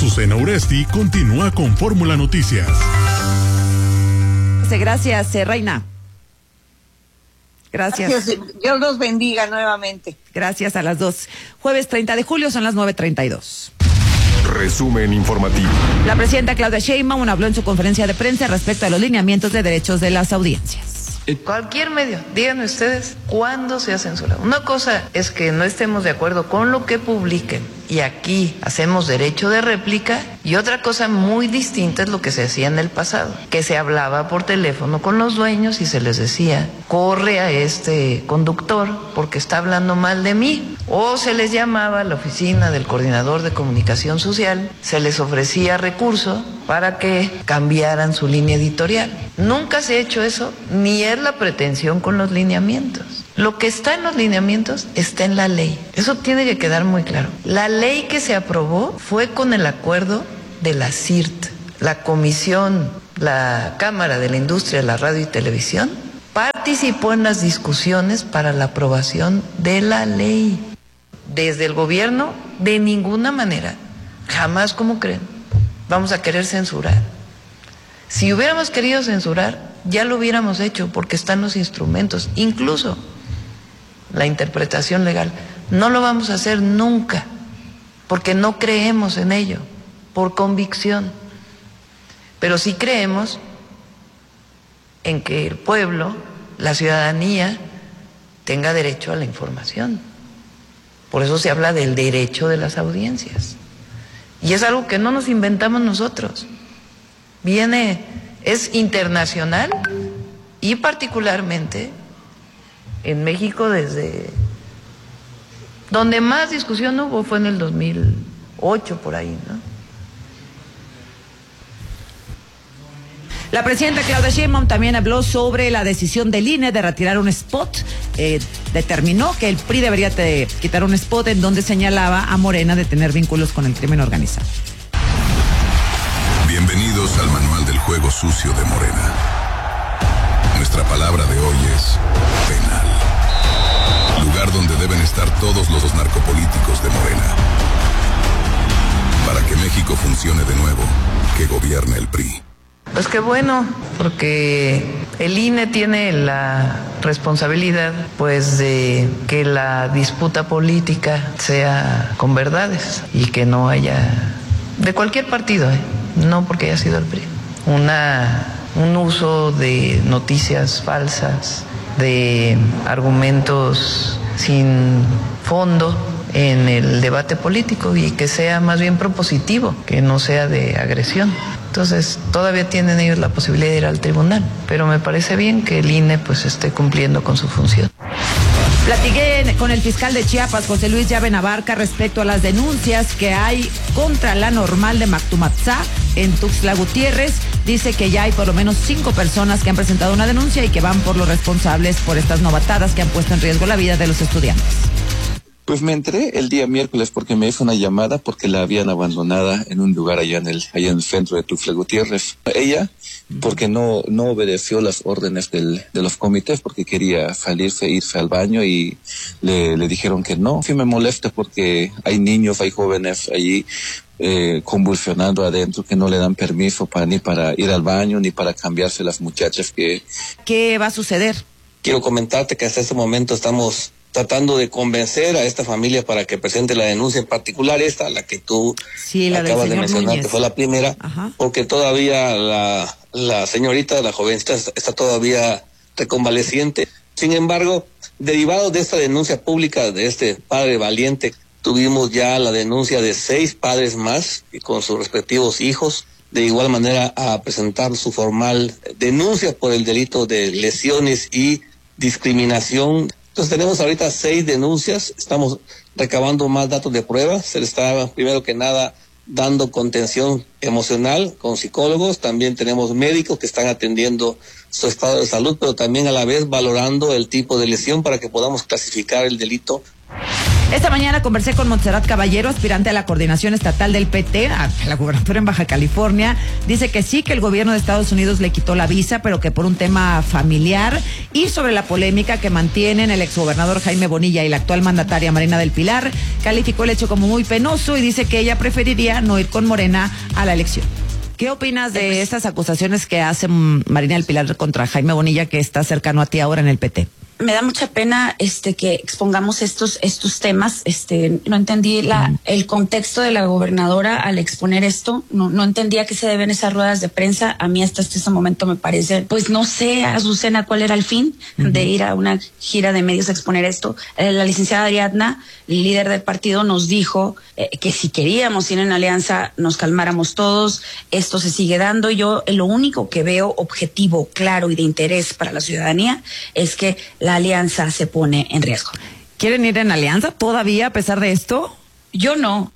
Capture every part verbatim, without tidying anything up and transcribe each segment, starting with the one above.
Azucena Uresti continúa con Fórmula Noticias. Gracias, eh, Reina. Gracias. Gracias. Dios los bendiga nuevamente. Gracias a las dos. Jueves treinta de julio, son las nueve treinta y dos. Resumen informativo. La presidenta Claudia Sheinbaum habló en su conferencia de prensa respecto a los lineamientos de derechos de las audiencias. Cualquier medio, díganme ustedes cuándo se ha censurado. Una cosa es que no estemos de acuerdo con lo que publiquen y aquí hacemos derecho de réplica, y otra cosa muy distinta es lo que se hacía en el pasado, que se hablaba por teléfono con los dueños y se les decía, corre a este conductor porque está hablando mal de mí, o se les llamaba a la oficina del coordinador de comunicación social, se les ofrecía recurso para que cambiaran su línea editorial. Nunca se ha hecho eso, ni es la pretensión con los lineamientos. Lo que está en los lineamientos está en la ley. Eso tiene que quedar muy claro. La ley que se aprobó fue con el acuerdo de la C I R T, la Comisión, la Cámara de la Industria de la Radio y Televisión, participó en las discusiones para la aprobación de la ley. Desde el gobierno, de ninguna manera, jamás, como creen, vamos a querer censurar. Si hubiéramos querido censurar, ya lo hubiéramos hecho porque están los instrumentos, incluso la interpretación legal. No lo vamos a hacer nunca porque no creemos en ello, por convicción. Pero sí creemos en que el pueblo, la ciudadanía, tenga derecho a la información. Por eso se habla del derecho de las audiencias. Y es algo que no nos inventamos nosotros. Viene, es internacional y particularmente en México desde donde más discusión hubo fue en el dos mil ocho por ahí, ¿no? La presidenta Claudia Sheinbaum también habló sobre la decisión del I N E de retirar un spot. Eh, determinó que el P R I debería de quitar un spot en donde señalaba a Morena de tener vínculos con el crimen organizado. Bienvenidos al manual del juego sucio de Morena. Nuestra palabra de hoy es penal. Lugar donde deben estar todos los narcopolíticos de Morena. Para que México funcione de nuevo, que gobierne el P R I. Pues qué bueno, porque el I N E tiene la responsabilidad, pues, de que la disputa política sea con verdades y que no haya, de cualquier partido, ¿eh? No porque haya sido el P R I, una, un uso de noticias falsas, de argumentos sin fondo en el debate político y que sea más bien propositivo, que no sea de agresión. Entonces, todavía tienen ellos la posibilidad de ir al tribunal, pero me parece bien que el I N E pues esté cumpliendo con su función. Platiqué con el fiscal de Chiapas, José Luis Llave Navarca, respecto a las denuncias que hay contra la normal de Mactumatzá en Tuxtla Gutiérrez. Dice que ya hay por lo menos cinco personas que han presentado una denuncia y que van por los responsables por estas novatadas que han puesto en riesgo la vida de los estudiantes. Pues me enteré el día miércoles porque me hizo una llamada porque la habían abandonada en un lugar allá en el allá en el centro de Tuxtla Gutiérrez. Ella, porque no no obedeció las órdenes del, de los comités porque quería salirse, irse al baño y le, le dijeron que no. Sí me molesta porque hay niños, hay jóvenes allí eh, convulsionando adentro que no le dan permiso para ni para ir al baño ni para cambiarse las muchachas que... ¿Qué va a suceder? Quiero comentarte que hasta este momento estamos tratando de convencer a esta familia para que presente la denuncia, en particular esta, la que tú sí, la acabas de mencionar, Núñez. que fue la primera. Ajá. Porque todavía la, la señorita, la jovencita, está todavía reconvaleciente. Sin embargo, derivado de esta denuncia pública de este padre valiente, tuvimos ya la denuncia de seis padres más con sus respectivos hijos, de igual manera a presentar su formal denuncia por el delito de lesiones y discriminación. Entonces tenemos ahorita seis denuncias, estamos recabando más datos de prueba, se le está primero que nada dando contención emocional con psicólogos, también tenemos médicos que están atendiendo su estado de salud, pero también a la vez valorando el tipo de lesión para que podamos clasificar el delito. Esta mañana conversé con Montserrat Caballero, aspirante a la coordinación estatal del P T, a la gubernatura en Baja California. Dice que sí, que el gobierno de Estados Unidos le quitó la visa, pero que por un tema familiar. Y sobre la polémica que mantienen el exgobernador Jaime Bonilla y la actual mandataria Marina del Pilar, calificó el hecho como muy penoso y dice que ella preferiría no ir con Morena a la elección. ¿Qué opinas de pues, estas acusaciones que hace Marina del Pilar contra Jaime Bonilla, que está cercano a ti ahora en el P T? Me da mucha pena este que expongamos estos estos temas. Este no entendí la mm. el contexto de la gobernadora al exponer esto. No no entendía que se deben esas ruedas de prensa. A mí hasta este momento me parece, pues no sé, Azucena, cuál era el fin mm-hmm. de ir a una gira de medios a exponer esto. Eh, la licenciada Ariadna, líder del partido, nos dijo eh, que si queríamos ir en alianza nos calmáramos todos. Esto se sigue dando. Yo eh, lo único que veo objetivo, claro y de interés para la ciudadanía es que la La alianza se pone en riesgo. ¿Quieren ir en alianza todavía a pesar de esto? Yo no.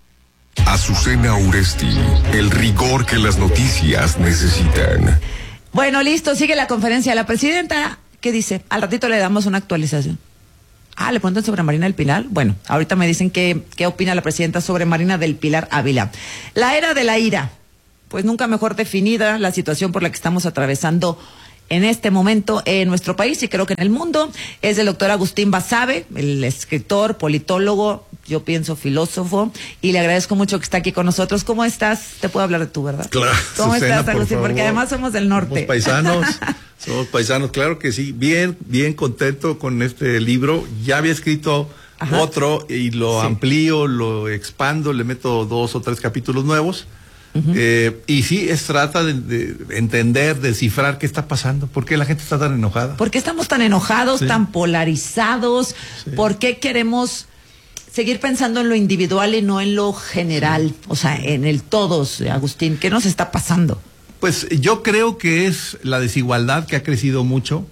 Azucena Uresti, el rigor que las noticias necesitan. Bueno, listo, sigue la conferencia de la presidenta. ¿Qué dice? Al ratito le damos una actualización. Ah, ¿le preguntan sobre Marina del Pilar? Bueno, ahorita me dicen qué, qué opina la presidenta sobre Marina del Pilar Ávila. La era de la ira. Pues nunca mejor definida la situación por la que estamos atravesando en este momento en nuestro país y creo que en el mundo. Es el doctor Agustín Basabe, el escritor, politólogo, yo pienso filósofo, y le agradezco mucho que está aquí con nosotros. ¿Cómo estás? Te puedo hablar de tú, ¿verdad? Claro. ¿Cómo Susana, estás, Agustín? Porque además somos del norte. Somos paisanos, somos paisanos, claro que sí. Bien, bien contento con este libro. Ya había escrito Ajá. otro y lo sí. amplío, lo expando, le meto dos o tres capítulos nuevos. Uh-huh. Eh, y sí, es trata de, de entender, descifrar qué está pasando, por qué la gente está tan enojada. ¿Por qué estamos tan enojados, sí. tan polarizados? Sí. ¿Por qué queremos seguir pensando en lo individual y no en lo general? Sí. O sea, en el todos, Agustín, ¿qué nos está pasando? Pues yo creo que es la desigualdad que ha crecido mucho,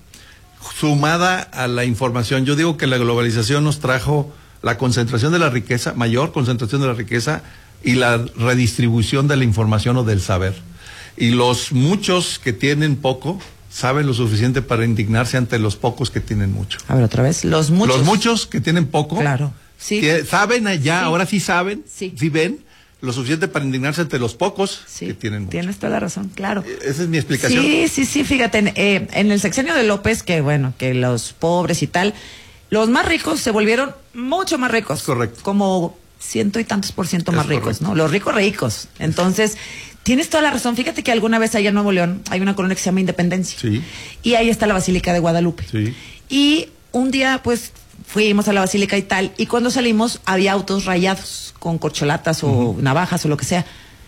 sumada a la información. Yo digo que la globalización nos trajo la concentración de la riqueza, mayor concentración de la riqueza, y la redistribución de la información o del saber. Y los muchos que tienen poco saben lo suficiente para indignarse ante los pocos que tienen mucho. A ver, otra vez, los muchos. Los muchos que tienen poco. Claro. Sí. Que saben allá, sí. ahora sí saben, sí. sí ven lo suficiente para indignarse ante los pocos sí. que tienen mucho. Tienes toda la razón, claro. Esa es mi explicación. Sí, sí, sí, fíjate, en, eh, en el sexenio de López, que bueno, que los pobres y tal, los más ricos se volvieron mucho más ricos. Es correcto. Como ciento y tantos por ciento más es ricos, correcto. ¿no? Los ricos ricos. Entonces, tienes toda la razón. Fíjate que alguna vez allá en Nuevo León hay una colonia que se llama Independencia. Sí. Y ahí está la Basílica de Guadalupe. Sí. Y un día, pues, fuimos a la Basílica y tal, y cuando salimos había autos rayados con corcholatas o uh-huh. navajas o lo que sea.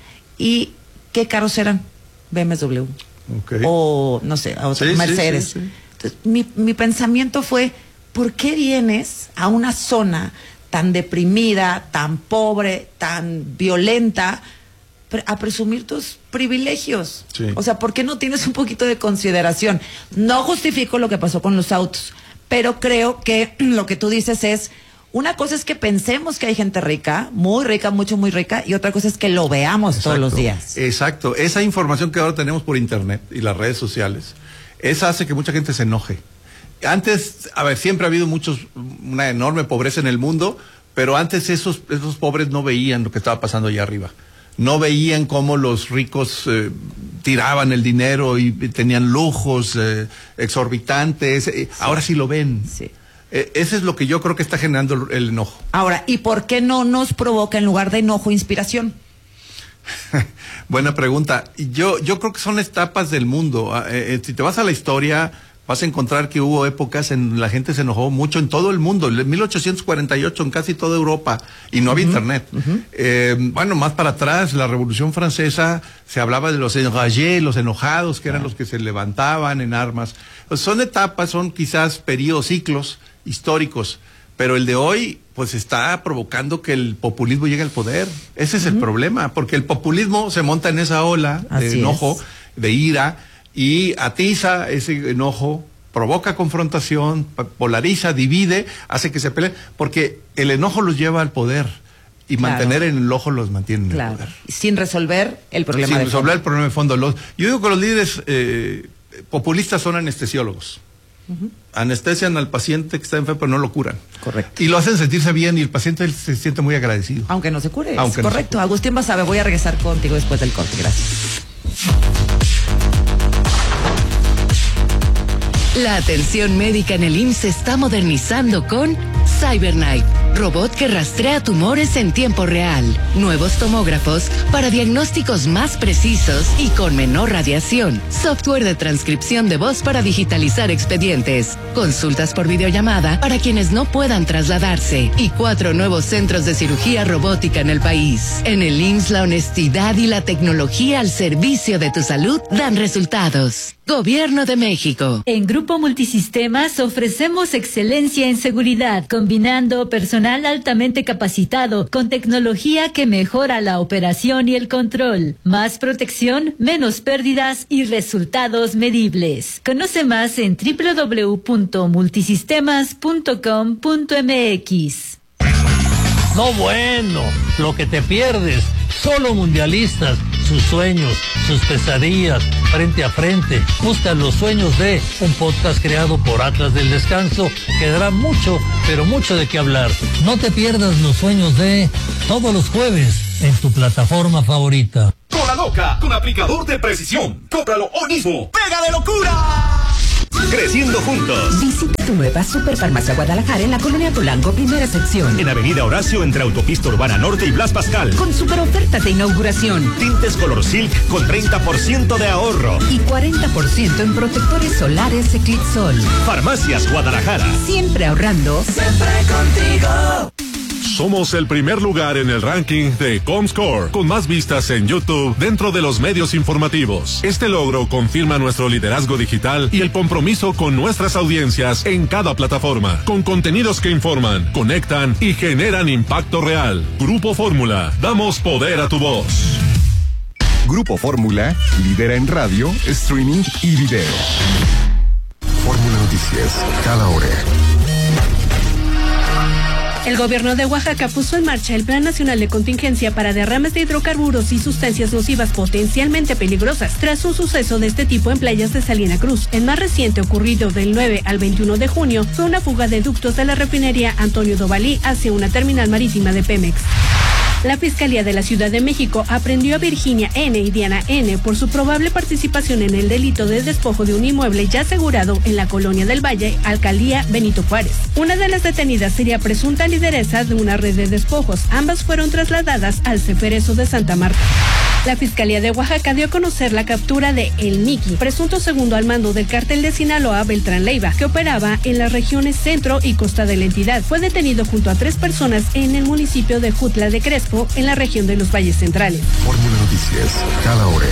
¿Y qué carros eran? B M W. Okay. O, no sé, o sí, Mercedes. Sí, sí, sí. Entonces, mi, mi pensamiento fue, ¿por qué vienes a una zona tan deprimida, tan pobre, tan violenta, a presumir tus privilegios? Sí. O sea, ¿por qué no tienes un poquito de consideración? No justifico lo que pasó con los autos, pero creo que lo que tú dices es, una cosa es que pensemos que hay gente rica, muy rica, mucho, muy rica, y otra cosa es que lo veamos Exacto. todos los días. Exacto. Esa información que ahora tenemos por internet y las redes sociales, esa hace que mucha gente se enoje. Antes, a ver, siempre ha habido muchos, una enorme pobreza en el mundo, pero antes esos, esos pobres no veían lo que estaba pasando allá arriba. No veían cómo los ricos eh, tiraban el dinero y tenían lujos eh, exorbitantes. Eh, sí. Ahora sí lo ven. Sí. Eh, eso es lo que yo creo que está generando el enojo. Ahora, ¿y por qué no nos provoca en lugar de enojo inspiración? Buena pregunta. Yo, yo creo que son etapas del mundo. Eh, eh, si te vas a la historia, vas a encontrar que hubo épocas en la gente se enojó mucho en todo el mundo. En mil ochocientos cuarenta y ocho en casi toda Europa y no había uh-huh, internet. Uh-huh. Eh, bueno, más para atrás, la Revolución Francesa, se hablaba de los enragés, los enojados, que eran uh-huh. los que se levantaban en armas. Pues son etapas, son quizás periodos, ciclos históricos, pero el de hoy pues está provocando que el populismo llegue al poder. Ese es uh-huh. el problema, porque el populismo se monta en esa ola de Así enojo, es. de ira, y atiza ese enojo, provoca confrontación, polariza, divide, hace que se peleen, porque el enojo los lleva al poder y claro. mantener en el ojo los mantiene en claro. el poder. Sin resolver el problema Sin de resolver fondo. el problema de fondo. Los, yo digo que los líderes eh, populistas son anestesiólogos. Uh-huh. Anestesian al paciente que está enfermo, pero no lo curan. Correcto. Y lo hacen sentirse bien y el paciente se siente muy agradecido. Aunque no se cure. Aunque es correcto. No se... Agustín Basabe, voy a regresar contigo después del corte. Gracias. La atención médica en el I M S S se está modernizando con CyberKnife, robot que rastrea tumores en tiempo real, nuevos tomógrafos para diagnósticos más precisos y con menor radiación, software de transcripción de voz para digitalizar expedientes, consultas por videollamada para quienes no puedan trasladarse y cuatro nuevos centros de cirugía robótica en el país. En el I M S S la honestidad y la tecnología al servicio de tu salud dan resultados. Gobierno de México. En Grupo Multisistemas ofrecemos excelencia en seguridad, combinando personal altamente capacitado con tecnología que mejora la operación y el control. Más protección, menos pérdidas y resultados medibles. Conoce más en doble u doble u doble u punto multisistemas punto com punto m x. No bueno, lo que te pierdes. Solo mundialistas, sus sueños, sus pesadillas, frente a frente. Busca Los Sueños de, un podcast creado por Atlas del Descanso, que dará mucho, pero mucho de qué hablar. No te pierdas Los Sueños de, todos los jueves, en tu plataforma favorita. Cola Loca, con aplicador de precisión. Cómpralo hoy mismo. ¡Pega de locura! Creciendo juntos. Visita tu nueva Superfarmacia Guadalajara en la colonia Polanco, primera sección. En Avenida Horacio, entre Autopista Urbana Norte y Blas Pascal. Con super ofertas de inauguración. Tintes Color Silk con treinta por ciento de ahorro. Y cuarenta por ciento en protectores solares Eclipsol. Farmacias Guadalajara. Siempre ahorrando. Siempre contigo. Somos el primer lugar en el ranking de Comscore, con más vistas en YouTube dentro de los medios informativos. Este logro confirma nuestro liderazgo digital y el compromiso con nuestras audiencias en cada plataforma, con contenidos que informan, conectan y generan impacto real. Grupo Fórmula, damos poder a tu voz. Grupo Fórmula, lidera en radio, streaming y video. Fórmula Noticias, cada hora. El gobierno de Oaxaca puso en marcha el Plan Nacional de Contingencia para derrames de hidrocarburos y sustancias nocivas potencialmente peligrosas, tras un suceso de este tipo en playas de Salina Cruz. El más reciente, ocurrido del nueve al veintiuno de junio, fue una fuga de ductos de la refinería Antonio Dovalí hacia una terminal marítima de Pemex. La Fiscalía de la Ciudad de México aprendió a Virginia N. y Diana N. por su probable participación en el delito de despojo de un inmueble ya asegurado en la Colonia del Valle, Alcaldía Benito Juárez. Una de las detenidas sería presunta lideresa de una red de despojos. Ambas fueron trasladadas al Ceferezo de Santa Marta. La Fiscalía de Oaxaca dio a conocer la captura de El Miki, presunto segundo al mando del cártel de Sinaloa, Beltrán Leiva, que operaba en las regiones centro y costa de la entidad. Fue detenido junto a tres personas en el municipio de Jutla de Crespo, en la región de los Valles Centrales. Fórmula Noticias, cada hora.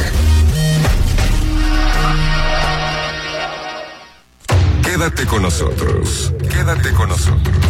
Quédate con nosotros. Quédate con nosotros.